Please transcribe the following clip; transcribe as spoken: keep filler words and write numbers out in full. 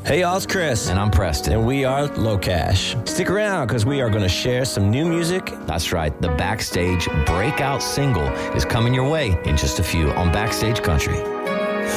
Hey y'all, it's Chris. And I'm Preston. And we are Low Cash. Stick around because we are going to share some new music. That's right. The Backstage breakout single is coming your way in just a few on Backstage Country.